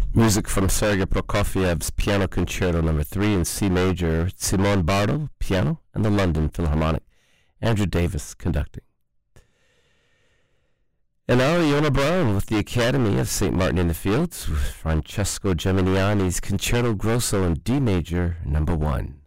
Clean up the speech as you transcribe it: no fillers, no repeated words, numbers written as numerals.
Music from Sergei Prokofiev's Piano Concerto No. 3 in C major, Simone Bardo, piano, and the London Philharmonic. Andrew Davis conducting. And now Iona Brown with the Academy of St. Martin in the Fields with Francesco Geminiani's Concerto Grosso in D major, No. 1.